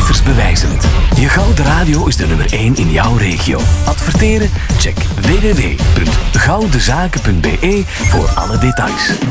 cijfers bewijzen het. Je Gouden Radio is de nummer 1 in jouw regio. Adverteren? Check www.goudenzaken.be voor alle details.